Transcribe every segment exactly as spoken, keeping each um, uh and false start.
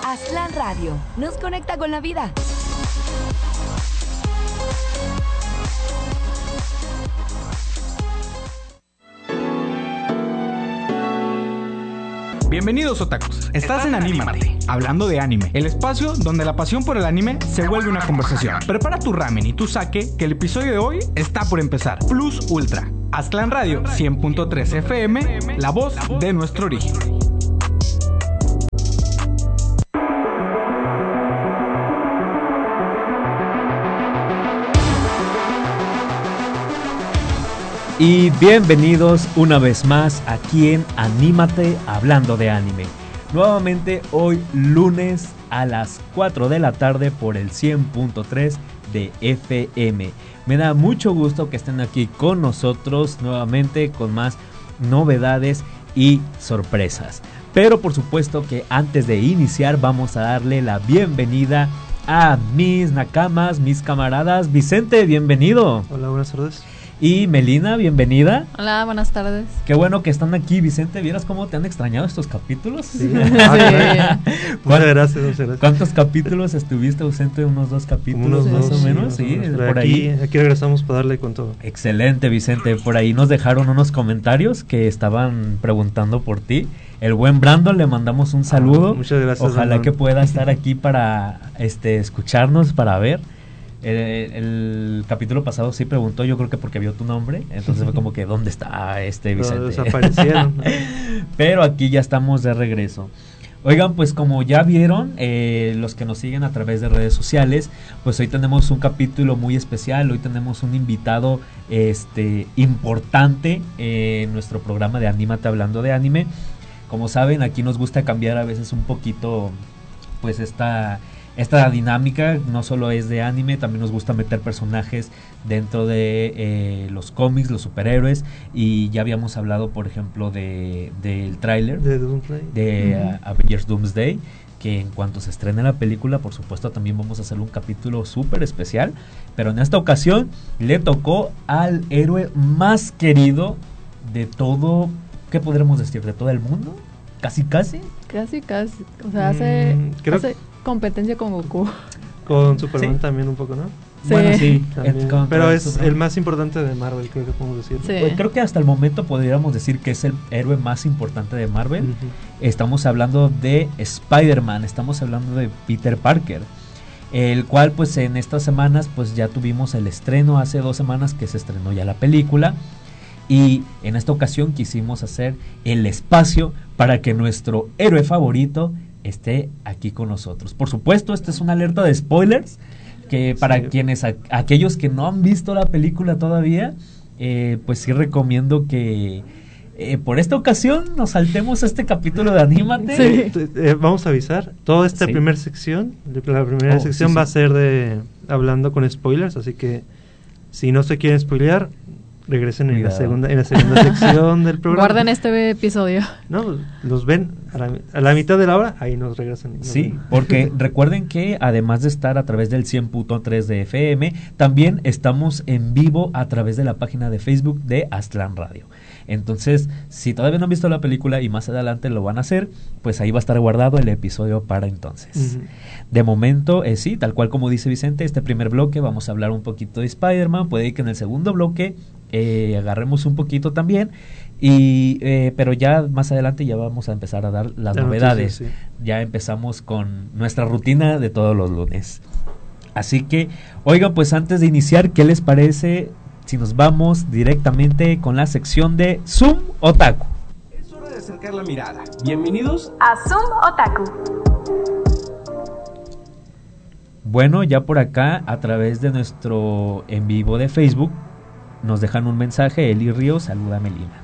Aztlán Radio nos conecta con la vida. Bienvenidos otakus, estás en Anímate, hablando de anime, el espacio donde la pasión por el anime se vuelve una conversación. Prepara tu ramen y tu sake, que el episodio de hoy está por empezar. Plus Ultra, Aztlán Radio cien punto tres F M, la voz de nuestro origen. Y bienvenidos una vez más aquí en Anímate hablando de anime. Nuevamente hoy lunes a las cuatro de la tarde por el cien punto tres de F M. Me da mucho gusto que estén aquí con nosotros nuevamente con más novedades y sorpresas. Pero por supuesto que antes de iniciar vamos a darle la bienvenida a mis nakamas, mis camaradas. Vicente, bienvenido. Hola, buenas tardes. Y Melina, bienvenida. Hola, buenas tardes. Qué bueno que están aquí, Vicente. ¿Vieras cómo te han extrañado estos capítulos? Sí. Ah, sí. Muchas gracias, muchas gracias. ¿Cuántos capítulos estuviste ausente? ¿Unos dos capítulos unos más dos, o menos? Sí, sí, más por aquí, ahí. Aquí regresamos para darle con todo. Excelente, Vicente. Por ahí nos dejaron unos comentarios que estaban preguntando por ti. El buen Brandon, le mandamos un saludo. Ah, muchas gracias. Ojalá Brandon. que pueda estar aquí para este escucharnos, para ver. El, el capítulo pasado sí preguntó, yo creo que porque vio tu nombre, entonces fue como que ¿dónde está este Vicente? Pero desaparecieron. Pero aquí ya estamos de regreso. Oigan, pues como ya vieron, eh, los que nos siguen a través de redes sociales, pues hoy tenemos un capítulo muy especial, hoy tenemos un invitado este importante eh, en nuestro programa de Anímate hablando de anime. Como saben, aquí nos gusta cambiar a veces un poquito, pues esta... Esta dinámica no solo es de anime, también nos gusta meter personajes dentro de eh, los cómics, los superhéroes, y ya habíamos hablado, por ejemplo, de del tráiler de, Doomsday. de uh-huh. uh, Avengers Doomsday, que en cuanto se estrene la película, por supuesto, también vamos a hacer un capítulo súper especial, pero en esta ocasión le tocó al héroe más querido de todo, ¿qué podremos decir? ¿De todo el mundo? ¿Casi, casi? Casi, casi. O sea, hace, mm, creo hace competencia con Goku. Con Superman sí. también un poco, ¿no? Sí. Bueno, sí. También. Pero es Superman. El más importante de Marvel, creo que podemos decir. Sí. Pues creo que hasta el momento podríamos decir que es el héroe más importante de Marvel. Uh-huh. Estamos hablando de Spider-Man, estamos hablando de Peter Parker, el cual pues en estas semanas pues ya tuvimos el estreno, hace dos semanas que se estrenó ya la película. Y en esta ocasión quisimos hacer el espacio para que nuestro héroe favorito esté aquí con nosotros. Por supuesto, esta es una alerta de spoilers, que para sí. quienes, a, aquellos que no han visto la película todavía, eh, pues sí recomiendo que eh, por esta ocasión nos saltemos este capítulo de Anímate. Sí. Eh, vamos a avisar, toda esta sí. primera sección, la primera oh, sección sí, va sí. a ser de hablando con spoilers, así que si no se quieren spoilear, regresen en la segunda en la segunda sección del programa. Guarden este episodio. No, los ven a la, a la mitad de la hora, ahí nos regresan. Nos sí, ven. Porque recuerden que además de estar a través del cien punto tres de F M, también estamos en vivo a través de la página de Facebook de Aztlán Radio. Entonces, si todavía no han visto la película y más adelante lo van a hacer, pues ahí va a estar guardado el episodio para entonces. Uh-huh. De momento, eh, sí, tal cual como dice Vicente, este primer bloque vamos a hablar un poquito de Spider-Man, puede que en el segundo bloque eh, agarremos un poquito también, y eh, pero ya más adelante ya vamos a empezar a dar las la novedades. Noticia, sí. Ya empezamos con nuestra rutina de todos los lunes. Así que, oigan, pues antes de iniciar, ¿qué les parece si nos vamos directamente con la sección de Zoom Otaku? Es hora de acercar la mirada. Bienvenidos a Zoom Otaku. Bueno, ya por acá, a través de nuestro en vivo de Facebook, nos dejan un mensaje. Eli Ríos, saluda a Melina.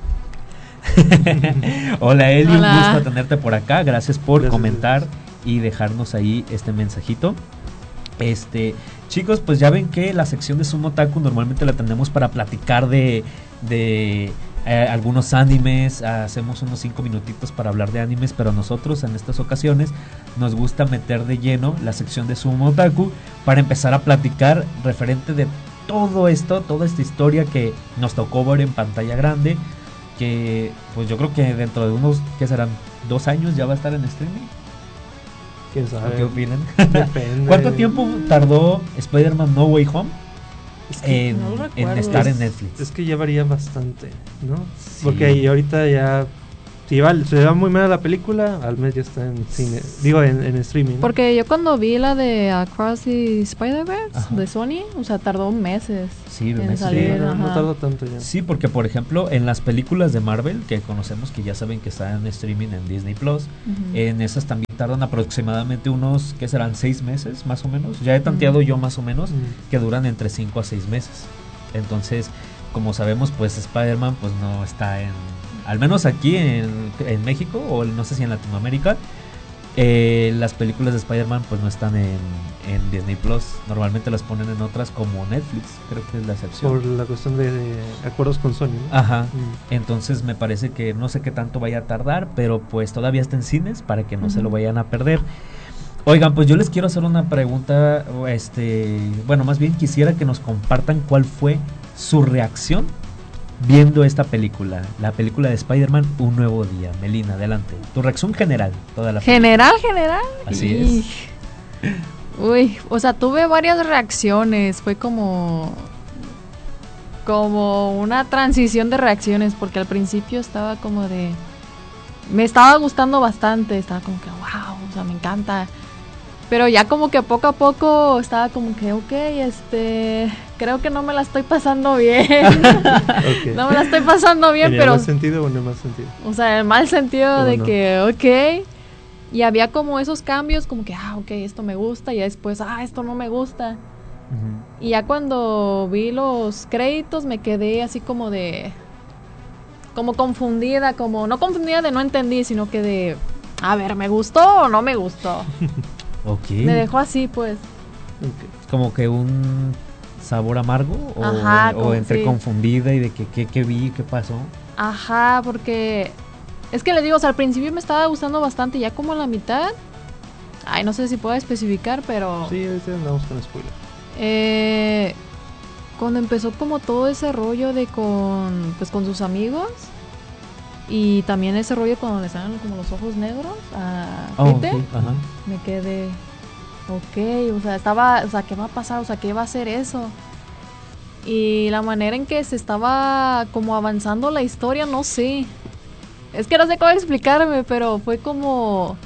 Hola Eli, Hola. Un gusto tenerte por acá. Gracias por Gracias. comentar y dejarnos ahí este mensajito. Este, chicos, pues ya ven que la sección de Zoom Otaku normalmente la tenemos para platicar de, de eh, algunos animes, hacemos unos cinco minutitos para hablar de animes, pero nosotros en estas ocasiones nos gusta meter de lleno la sección de Zoom Otaku para empezar a platicar referente de todo esto, toda esta historia que nos tocó ver en pantalla grande, que pues yo creo que dentro de unos, ¿qué serán? ¿Dos años ya va a estar en streaming? ¿Quién sabe? ¿Qué opinan? Depende. ¿Cuánto tiempo tardó Spider-Man No Way Home Es que en, no lo en recuerdo. estar en Es- Netflix? Es que ya varía bastante, ¿no? Sí. Porque ahí ahorita ya... Si va, se va muy mal la película, al mes ya está en cine. Digo, en, en streaming. ¿no? Porque yo cuando vi la de Across the Spider-Verse Ajá. de Sony, o sea, tardó meses Sí, en meses. Sí, salir. no, no ajá. tardó tanto ya. Sí, porque por ejemplo, en las películas de Marvel, que conocemos que ya saben que están en streaming en Disney Plus, Ujú. en esas también tardan aproximadamente unos, ¿qué serán? ¿Seis meses más o menos? Ya he tanteado Mm. yo más o menos Mm. que duran entre cinco a seis meses. Entonces, como sabemos, pues Spider-Man pues no está en, al menos aquí en, en México o no sé si en Latinoamérica, eh, las películas de Spider-Man pues no están en, en Disney Plus. Normalmente las ponen en otras como Netflix, creo que es la excepción. Por la cuestión de, de acuerdos con Sony, ¿no? Ajá. Mm. Entonces me parece que no sé qué tanto vaya a tardar, pero pues todavía está en cines para que no se lo Ujú. vayan a perder. Oigan, pues yo les quiero hacer una pregunta, este, bueno, más bien quisiera que nos compartan cuál fue su reacción viendo esta película, la película de Spider-Man Un Nuevo Día. Melina, adelante. Tu reacción general, toda la General, general. Así Y- Uy, o sea, tuve varias reacciones. Fue como. Como una transición de reacciones. Porque al principio estaba como de. Me estaba gustando bastante. Estaba como que, wow, o sea, me encanta. Pero ya como que poco a poco estaba como que, ok, este. Creo que no me la estoy pasando bien. Ok. No me la estoy pasando bien, ¿En el pero. mal sentido o en el mal sentido? O sea, en el mal sentido ¿Cómo de no? que, ok. Y había como esos cambios, como que, ah, ok, esto me gusta. Y ya después, ah, esto no me gusta. Ujú. Y ya cuando vi los créditos me quedé así como de. Como confundida, como. No confundida de no entendí, sino que de. A ver, ¿me gustó o no me gustó? Ok. Me dejó así, pues. Ok. Como que un sabor amargo o, Ajá, o como- entre sí. confundida y de que qué que vi, qué pasó. Ajá, porque. Es que les digo, o sea, al principio me estaba gustando bastante, ya como a la mitad. Ay, no sé si puedo especificar, pero. Sí, ahorita andamos con spoiler. Eh, cuando empezó como todo ese rollo de con pues con sus amigos y también ese rollo cuando le salen como los ojos negros a Oh, Peter, ok, ajá. me quedé ok, o sea, estaba, o sea, ¿qué va a pasar? O sea, ¿qué va a ser eso? Y la manera en que se estaba como avanzando la historia, no sé. Es que no sé cómo explicarme, pero fue como...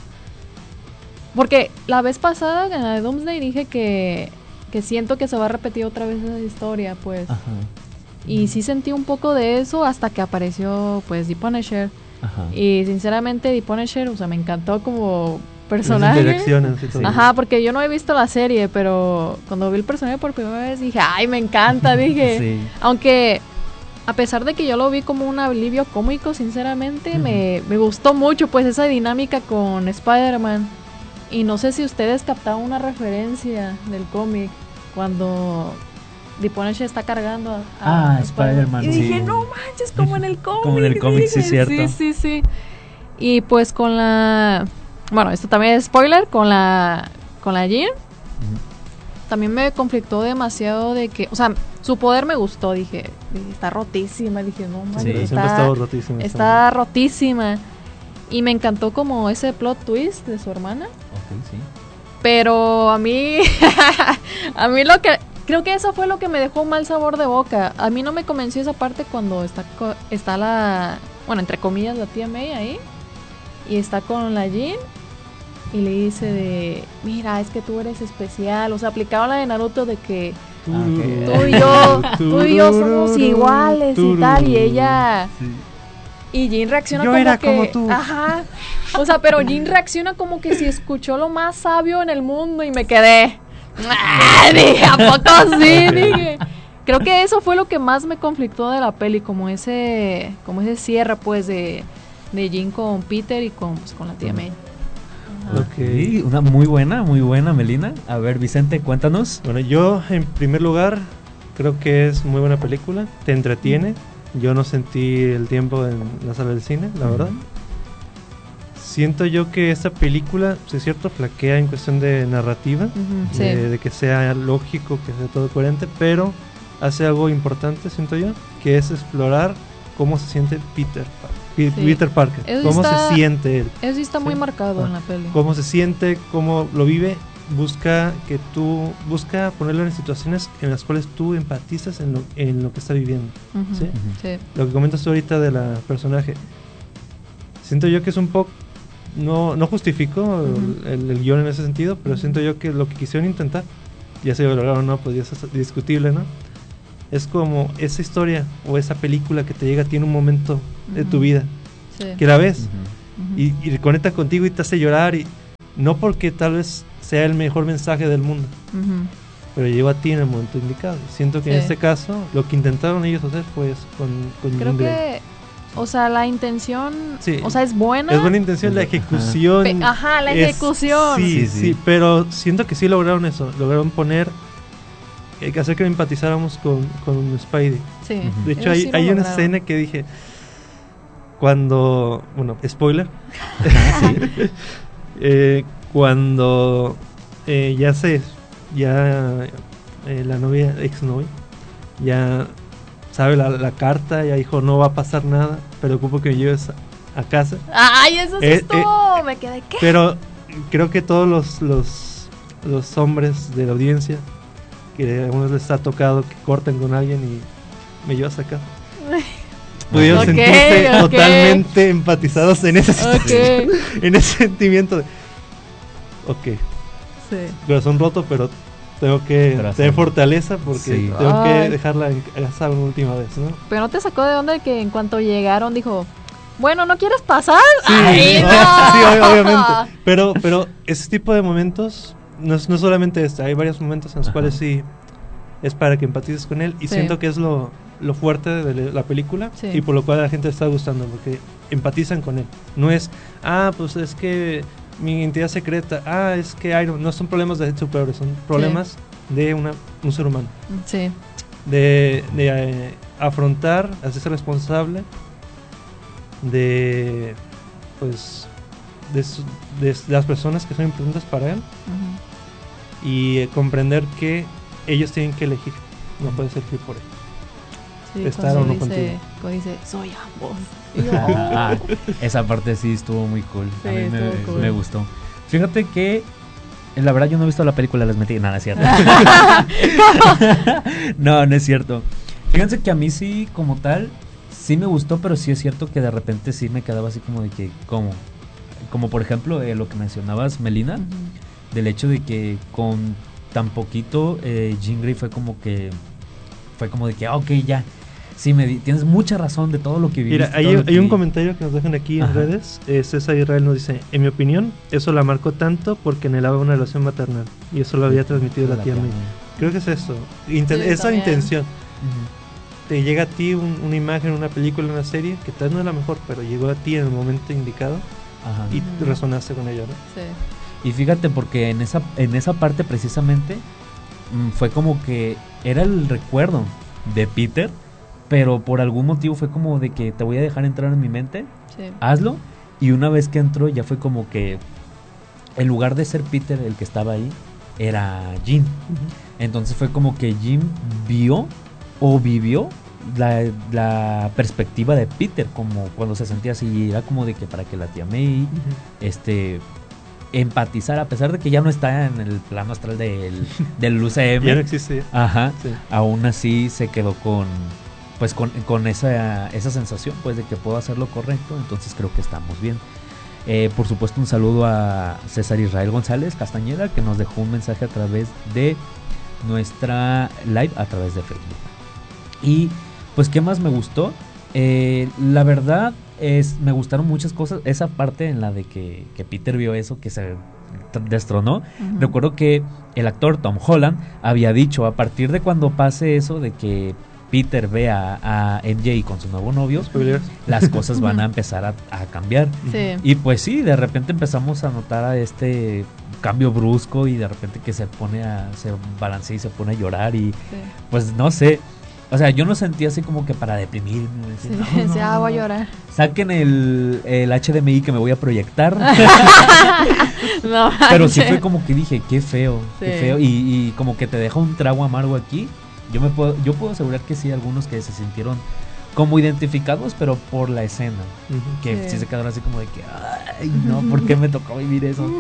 Porque la vez pasada en la de Doomsday dije que, que siento que se va a repetir otra vez esa historia, pues. Ajá. Y sí sentí un poco de eso hasta que apareció, pues, The Punisher. Ajá. Y sinceramente The Punisher, o sea, me encantó como Las personaje. interacciones y todo. Ajá, porque yo no he visto la serie, pero cuando vi el personaje por primera vez dije, ay, me encanta, dije. Sí. Aunque, a pesar de que yo lo vi como un alivio cómico, sinceramente, Ujú. me, me gustó mucho, pues, esa dinámica con Spider-Man. Y no sé si ustedes captaron una referencia del cómic cuando The Punisher está cargando a, a Ah, Spider-Man, Y dije, sí. no manches, como en el cómic. Como en el cómic, sí, dije, cierto. Sí, sí, sí. Y pues con la... Bueno, esto también es spoiler, con la... Con la Jean. Ujú. También me conflictó demasiado de que... O sea, su poder me gustó, dije. dije, está rotísima. Dije, no manches, Sí. Siempre está, ha estado rotísimo. está rotísima. Y me encantó como ese plot twist de su hermana. Ok, sí. Pero a mí, a mí lo que, creo que eso fue lo que me dejó un mal sabor de boca. A mí no me convenció esa parte cuando está, co- está la, bueno, entre comillas, la tía May ahí. Y está con la Jean. Y le dice de, mira, es que tú eres especial. O sea, aplicaba la de Naruto de que Ah, ok. tú y yo, tú y yo somos iguales y tal. Y ella... Sí. Y Jean reacciona Yo como era que... como tú. Ajá. O sea, pero Jean reacciona como que si escuchó lo más sabio en el mundo y me quedé... ¡Ah! Dije, ¿a poco sí? Ok. Dije. Creo que eso fue lo que más me conflictó de la peli, como ese como ese cierre, pues, de, de Jean con Peter y con, pues, con la tía May. Ajá. Ok. Ok, una muy buena, muy buena, Melina. A ver, Vicente, cuéntanos. Bueno, yo en primer lugar creo que es muy buena película, te entretiene. Yo no sentí el tiempo en la sala del cine, la verdad. Siento yo que esta película, si es cierto, flaquea en cuestión de narrativa, Ujú, sí. de, de que sea lógico, que sea todo coherente, pero hace algo importante, siento yo, que es explorar cómo se siente Peter, Pa- P- Sí. Peter Parker, Eso cómo está- se siente él, Eso sí está Sí. muy marcado Ah. en la peli. cómo se siente, cómo lo vive, busca que tú, busca ponerlo en situaciones en las cuales tú empatizas en lo, en lo que está viviendo. Ujú, ¿sí? sí. Lo que comentas tú ahorita de la personaje, siento yo que es un poco, no, no justifico Ujú. el, el guión en ese sentido, pero siento yo que lo que quisieron intentar, ya se lo lograron o no, pues ya es discutible, ¿no? Es como esa historia o esa película que te llega a ti en un momento de tu Ujú. vida, Sí. que la ves Ujú. y, y conecta contigo y te hace llorar, y no porque tal vez sea el mejor mensaje del mundo, Ujú. pero llegó a ti en el momento indicado. Siento que en Sí. este caso lo que intentaron ellos hacer fue eso con, con Creo Jean Grey. que, o sea, la intención, Sí. o sea, es buena. Es buena intención, la Ajá. ejecución. Pe- ajá, la es- ejecución. sí, Sí, sí, sí. pero siento que sí lograron eso. Lograron poner, eh, hacer que empatizáramos con, con Spidey. Sí. Ujú. De hecho, Ellos hay, sí lo hay una lograron. escena que dije, cuando, bueno, spoiler, eh, cuando eh, ya se, ya eh, la novia, ex novia, ya sabe la, la carta, ya dijo no va a pasar nada, pero ocupo que me lleves a, a casa. Ay, eso sí Eh, estuvo. Me quedé, ¿qué? Pero creo que todos los, los, los hombres de la audiencia, que a algunos les ha tocado que corten con alguien y me llevas acá, pudieron Ok, sentirse ok. totalmente empatizados en ese, Ok. en ese sentimiento de, ok, Sí. corazón roto, pero tengo que Pero tener hacerlo. fortaleza porque Sí. tengo Ay. que dejarla en casa una última vez, ¿no? Pero no te sacó de onda que en cuanto llegaron dijo, bueno, ¿no quieres pasar? Sí, Ay, no, no. sí, ob- obviamente. Pero, pero ese tipo de momentos, no es, no es solamente este, hay varios momentos en los Ajá. cuales sí es para que empatices con él, y Sí. siento que es lo, lo fuerte de la- la película, Sí. y por lo cual a la gente le está gustando, porque empatizan con él. No es, ah, pues es que mi identidad secreta, ah, es que Iron, no son problemas de superhéroes, son problemas de una, un ser humano. Sí. De, de eh, afrontar, hacerse responsable de, pues, de, su- de las personas que son importantes para él, Ujú. y eh, comprender que ellos tienen que elegir, no puedes elegir por él. Sí, Estar cuando o no dice, contigo. cuando dice, soy ambos. Y yo, oh. Ah, esa parte sí estuvo muy cool. Sí, a mí me, estuvo cool. me gustó. Fíjate que eh, la verdad yo no he visto la película, les metí. Nada, es cierto. No, no es cierto. Fíjense que a mí sí, como tal, sí me gustó, pero sí es cierto que de repente sí me quedaba así como de que, ¿cómo? Como por ejemplo eh, lo que mencionabas, Melina, Ujú. del hecho de que con tan poquito eh, Jean Grey fue como que, fue como de que, ah, ok, ya. Sí, me di- tienes mucha razón de todo lo que viviste. Mira, hay, todo lo hay un que- comentario que nos dejan aquí en Ajá. redes. eh, César Israel nos dice, en mi opinión, eso la marcó tanto porque anhelaba una relación maternal, y eso lo había transmitido la tía May. Creo que es eso, inten- Sí, esa también. intención. Ujú. Te llega a ti un- una imagen, una película, una serie que tal vez no es la mejor, pero llegó a ti en el momento indicado Ajá. y Ujú. resonaste con ella, ¿no? Sí. Y fíjate, porque en esa, en esa parte precisamente mm, fue como que era el recuerdo de Peter, pero por algún motivo fue como de que te voy a dejar entrar en mi mente, Sí. hazlo. Y una vez que entró ya fue como que en lugar de ser Peter el que estaba ahí, era Jean. Entonces fue como que Jean vio o vivió la, la perspectiva de Peter, como cuando se sentía así, y era como de que para que la tía May este empatizar, a pesar de que ya no está en el plano astral del, del U C M. Ya no existe. Ajá. Sí. Aún así se quedó con pues con, con esa, esa sensación pues de que puedo hacer lo correcto, entonces creo que estamos bien. Eh, por supuesto un saludo a César Israel González Castañeda, que nos dejó un mensaje a través de nuestra live a través de Facebook. Y pues qué más me gustó, eh, la verdad es me gustaron muchas cosas, esa parte en la de que, que Peter vio eso, que se t- destronó. Ujú. Recuerdo que el actor Tom Holland había dicho, a partir de cuando pase eso de que Peter ve a, a M J con su nuevo novio, Spoilers. las cosas van a empezar a, a cambiar. Sí. Y pues sí, de repente empezamos a notar a este cambio brusco, y de repente que se pone a, se balancea y se pone a llorar, y Sí. pues no sé, o sea, yo no sentía así como que para deprimirme, decir, Sí, "No, no, sí, ah, voy a no, llorar. saquen el, el H D M I que me voy a proyectar". No, Pero sí manches. fue como que dije, qué feo, qué Sí. feo, y, y como que te deja un trago amargo aquí. Yo me puedo, yo puedo asegurar que sí, algunos que se sintieron como identificados, pero por la escena. Uh-huh. Que sí. sí se quedaron así como de que, ay, no, ¿por qué me tocó vivir eso?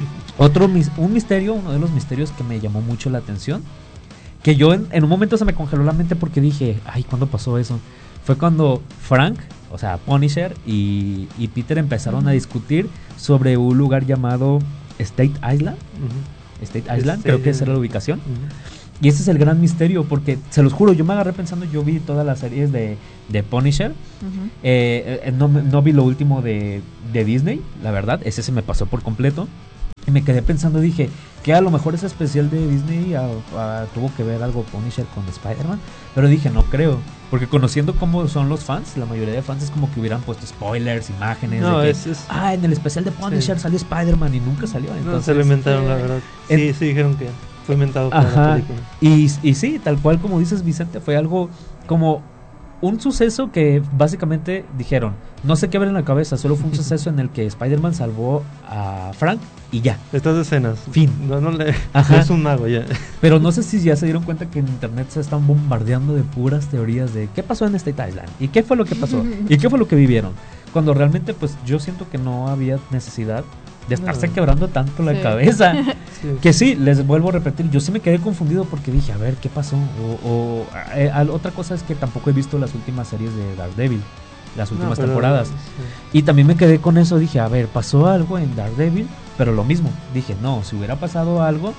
Otro, un misterio, uno de los misterios que me llamó mucho la atención, que yo en, en un momento se me congeló la mente porque dije, ay, ¿cuándo pasó eso? Fue cuando Frank, o sea, Punisher y, y Peter empezaron uh-huh. a discutir sobre un lugar llamado State Island. Uh-huh. State Island, este, creo que esa era la ubicación. Uh-huh. Y ese es el gran misterio, porque se los juro, yo me agarré pensando, yo vi todas las series de, de Punisher, uh-huh. eh, eh, no, no vi lo último de, de Disney, la verdad, ese se me pasó por completo, y me quedé pensando, dije, que a lo mejor ese especial de Disney a, a, tuvo que ver algo Punisher con Spider-Man, pero dije, no creo, porque conociendo cómo son los fans, la mayoría de fans es como que hubieran puesto spoilers, imágenes, no, de que, es, es, ah, en el especial de Punisher sí. salió Spider-Man y nunca salió, entonces... No, se lo inventaron, eh, la verdad, sí, en, sí, dijeron que... fue inventado para Ajá, la película. Y, y sí, tal cual como dices, Vicente, fue algo como un suceso que básicamente dijeron, no sé qué ver en la cabeza, solo fue un suceso en el que Spider-Man salvó a Frank y ya. Estas escenas. Fin. No, no le, no es un mago ya. Pero no sé si ya se dieron cuenta que en internet se están bombardeando de puras teorías de qué pasó en State Island y qué fue lo que pasó y qué fue lo que vivieron. Cuando realmente pues yo siento que no había necesidad de estarse no. quebrando tanto la sí. cabeza. Sí. Que sí, les vuelvo a repetir, yo sí me quedé confundido porque dije, a ver, ¿qué pasó? O, o eh, otra cosa es que tampoco he visto las últimas series de Daredevil, las últimas no, pero, temporadas. Sí. Y también me quedé con eso, dije, a ver, pasó algo en Daredevil, pero lo mismo. Dije, no, si hubiera pasado algo,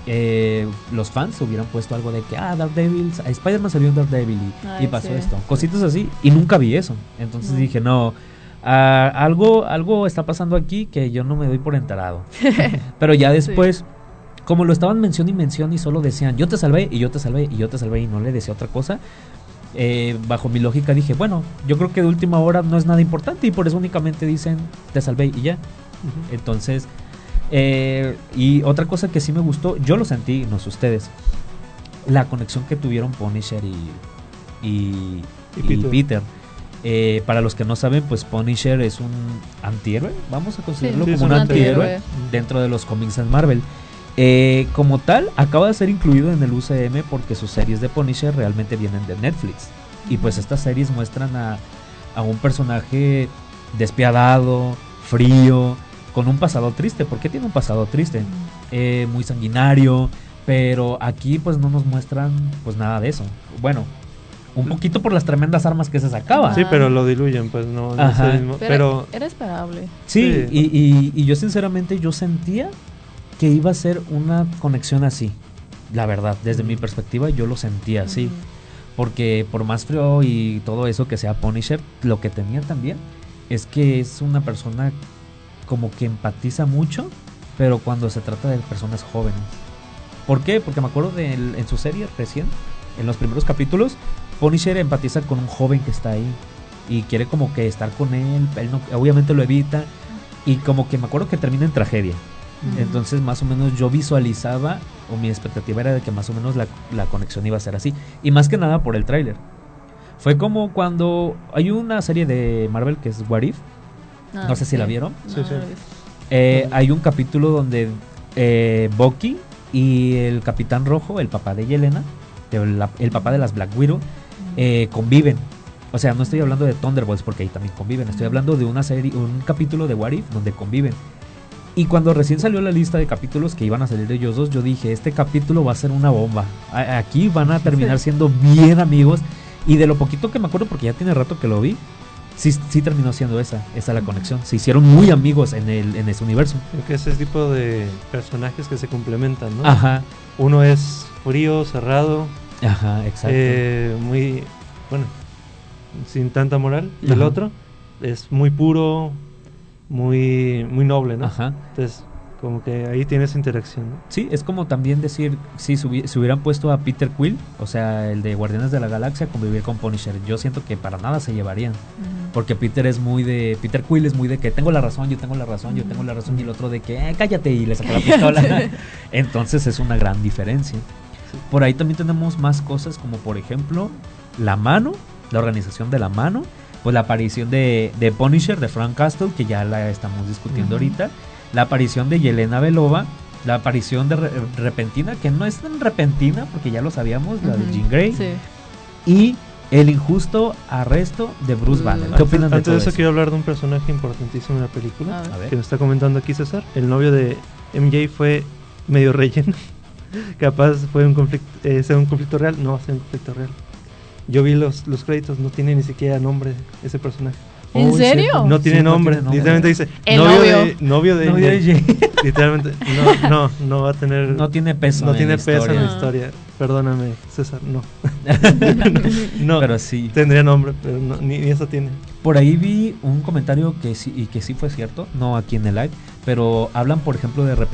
eh, los fans hubieran puesto algo de que, ah, Daredevil, Spider-Man salió en Daredevil y, Ay, y pasó sí. esto. Cositas así, y nunca vi eso. Entonces no. dije, no... Uh, algo, algo está pasando aquí que yo no me doy por enterado. Pero ya después, sí. como lo estaban mención y mención y solo decían, yo te salvé y yo te salvé y yo te salvé y no le decía otra cosa, eh, bajo mi lógica dije, bueno, yo creo que de última hora no es nada importante y por eso únicamente dicen, te salvé y ya. Uh-huh. Entonces, eh, y otra cosa que sí me gustó, yo lo sentí, no sé ustedes, la conexión que tuvieron Punisher y, y, y, y Peter, Peter. Eh, para los que no saben, pues Punisher es un antihéroe, vamos a considerarlo sí, como un antihéroe, antihéroe dentro de los cómics de Marvel. Eh, como tal, acaba de ser incluido en el U C M porque sus series de Punisher realmente vienen de Netflix. Y pues estas series muestran a, a un personaje despiadado, frío, con un pasado triste. ¿Por qué tiene un pasado triste? Eh, muy sanguinario, pero aquí pues no nos muestran pues nada de eso. Bueno, un poquito por las tremendas armas que se sacaban. Sí, pero lo diluyen, pues no, no es el mismo. Pero, pero era esperable. Sí, sí. Y, y, y yo sinceramente yo sentía que iba a ser una conexión así. La verdad, desde mm. mi perspectiva yo lo sentía así. Mm. Porque por más frío y todo eso que sea Punisher, lo que tenía también es que es una persona como que empatiza mucho, pero cuando se trata de personas jóvenes. ¿Por qué? Porque me acuerdo de él, en su serie recién, en los primeros capítulos, Punisher empatiza con un joven que está ahí y quiere como que estar con él, él no, obviamente lo evita y como que me acuerdo que termina en tragedia. Uh-huh. Entonces más o menos yo visualizaba o mi expectativa era de que más o menos la, la conexión iba a ser así y más que nada por el tráiler. Fue como cuando hay una serie de Marvel que es What If, ah, no sé sí. si la vieron. No, sí, sí. Eh, hay un capítulo donde eh, Bucky y el Capitán Rojo, el papá de Yelena, el, el papá de las Black Widow, Eh, conviven. O sea, no estoy hablando de Thunderbolts porque ahí también conviven. Estoy hablando de una serie, un capítulo de What If donde conviven. Y cuando recién salió la lista de capítulos que iban a salir de ellos dos, yo dije, este capítulo va a ser una bomba. A- aquí van a terminar siendo bien amigos. Y de lo poquito que me acuerdo, porque ya tiene rato que lo vi, sí, sí terminó siendo esa, esa la conexión. Se hicieron muy amigos en el en ese universo. Creo que es ese tipo de personajes que se complementan, ¿no? Ajá. Uno es frío, cerrado. Ajá, exacto. Eh, muy, bueno, sin tanta moral. Y Ajá. el otro es muy puro, muy muy noble, ¿no? Ajá. Entonces, como que ahí tienes interacción, ¿no? Sí, es como también decir, si se hubi- si hubieran puesto a Peter Quill, o sea, el de Guardianes de la Galaxia, convivir con Punisher, yo siento que para nada se llevarían. Uh-huh. Porque Peter es muy de, Peter Quill es muy de que tengo la razón, yo tengo la razón, uh-huh. yo tengo la razón, y el otro de que, eh, cállate, y le saca la pistola. Entonces es una gran diferencia. Por ahí también tenemos más cosas como por ejemplo la mano, la organización de la mano, pues la aparición de, de Punisher, de Frank Castle, que ya la estamos discutiendo uh-huh. ahorita, la aparición de Yelena Belova, la aparición de Re- Repentina, que no es tan repentina porque ya lo sabíamos, uh-huh. la de Jean Grey, sí. y El injusto arresto de Bruce Banner. ¿Qué Antes, opinan de antes todo de eso, eso? quiero hablar de un personaje importantísimo en la película, A ver. A ver. que nos está comentando aquí César. El novio de M J fue medio relleno. Capaz fue un conflicto, eh, sea un conflicto real. No va a ser un conflicto real. Yo vi los, los créditos, no tiene ni siquiera nombre ese personaje. ¿En Oh, serio? cierto. No tiene Sí, nombre, tiene nombre. literalmente dice El novio, novio. de novio de, Novio M J. de Jay. Literalmente no, no, no va a tener No tiene peso no en tiene la peso en la historia. historia. Perdóname, César, no. no, Pero sí. tendría nombre, pero no, ni, ni eso tiene. Por ahí vi un comentario que sí, y que sí fue cierto, no aquí en el live, pero hablan, por ejemplo, de repente